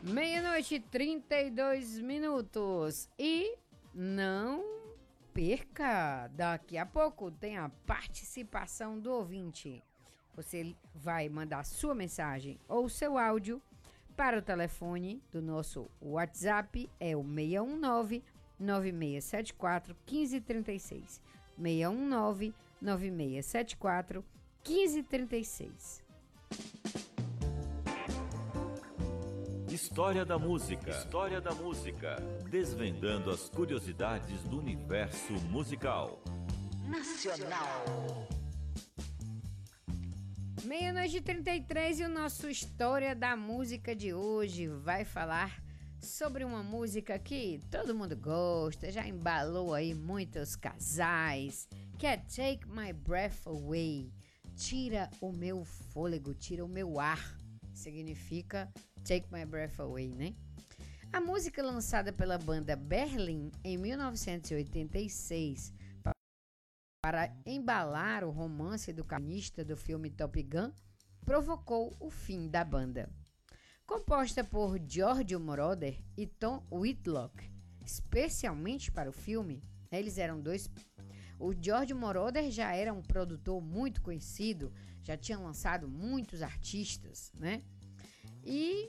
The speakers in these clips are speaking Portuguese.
Meia-noite e 32 minutos. E não perca, daqui a pouco tem a participação do ouvinte. Você vai mandar sua mensagem ou seu áudio para o telefone do nosso WhatsApp, é o 619-9674-1536. 619-9674-1536. História da música. História da música. Desvendando as curiosidades do universo musical. Nacional. Meia-noite e 33 e o nosso História da Música de hoje vai falar sobre uma música que todo mundo gosta, já embalou aí muitos casais, que é Take My Breath Away. Tira o meu fôlego, tira o meu ar. Significa Take My Breath Away, né? A música lançada pela banda Berlim em 1986 para embalar o romance do cartunista do filme Top Gun provocou o fim da banda. Composta por Giorgio Moroder e Tom Whitlock, especialmente para o filme, eles eram dois. O Giorgio Moroder já era um produtor muito conhecido, já tinha lançado muitos artistas, né? E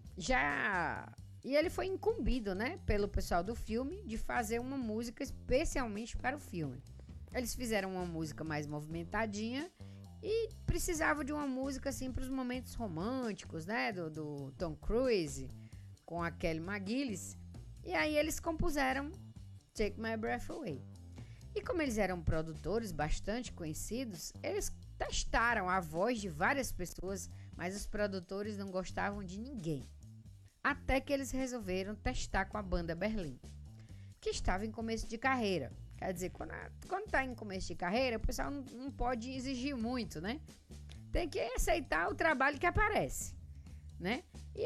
ele foi incumbido, né, pelo pessoal do filme de fazer uma música especialmente para o filme. Eles fizeram uma música mais movimentadinha e precisavam de uma música assim para os momentos românticos, né, do Tom Cruise com a Kelly McGillis. E aí eles compuseram Take My Breath Away. E como eles eram produtores bastante conhecidos, eles testaram a voz de várias pessoas, mas os produtores não gostavam de ninguém. Até que eles resolveram testar com a banda Berlim, que estava em começo de carreira. Quer dizer, quando está em começo de carreira, o pessoal não pode exigir muito, né? Tem que aceitar o trabalho que aparece, né? E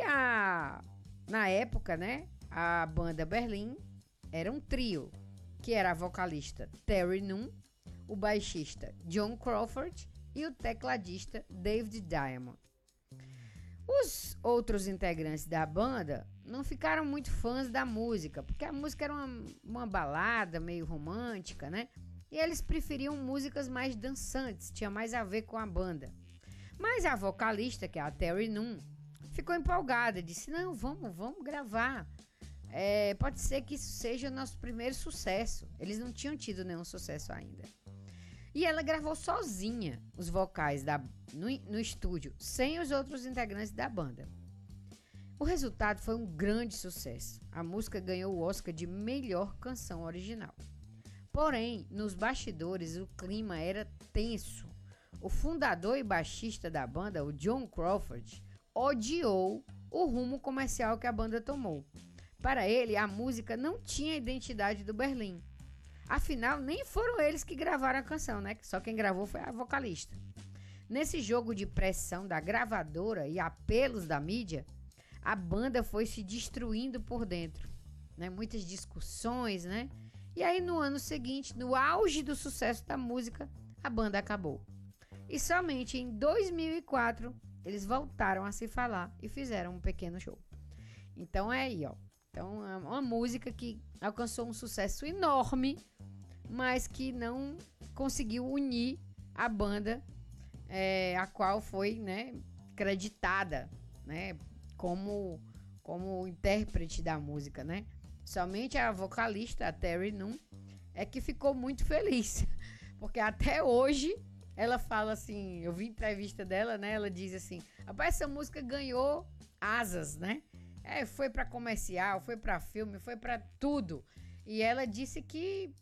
na época, né, a banda Berlim era um trio, que era a vocalista Terry Nunn, o baixista John Crawford e o tecladista David Diamond. Os outros integrantes da banda não ficaram muito fãs da música, porque a música era uma balada meio romântica, né? E eles preferiam músicas mais dançantes, tinha mais a ver com a banda. Mas a vocalista, que é a Terry Nunn, ficou empolgada, disse, não, vamos gravar. Pode ser que isso seja o nosso primeiro sucesso. Eles não tinham tido nenhum sucesso ainda. E ela gravou sozinha os vocais no estúdio, sem os outros integrantes da banda. O resultado foi um grande sucesso. A música ganhou o Oscar de melhor canção original. Porém, nos bastidores, o clima era tenso. O fundador e baixista da banda, o John Crawford, odiou o rumo comercial que a banda tomou. Para ele, a música não tinha a identidade do Berlim. Afinal, nem foram eles que gravaram a canção, né? Só quem gravou foi a vocalista. Nesse jogo de pressão da gravadora e apelos da mídia, a banda foi se destruindo por dentro, né? Muitas discussões, né? E aí no ano seguinte, no auge do sucesso da música, a banda acabou. E somente em 2004, eles voltaram a se falar e fizeram um pequeno show. Então é aí, ó. Então é uma música que alcançou um sucesso enorme, mas que não conseguiu unir a banda, a qual foi, né, creditada, né, como intérprete da música, né? Somente a vocalista, a Terry Nunn, é que ficou muito feliz, porque até hoje ela fala assim, eu vi entrevista dela, né? Ela diz assim, rapaz, essa música ganhou asas, né? Foi para comercial, foi para filme, foi para tudo. E ela disse que,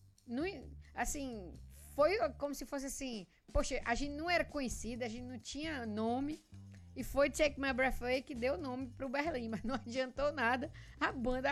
assim, foi como se fosse assim, poxa, a gente não era conhecida, a gente não tinha nome, e foi Take My Breath Away que deu nome pro Berlim, mas não adiantou nada, a banda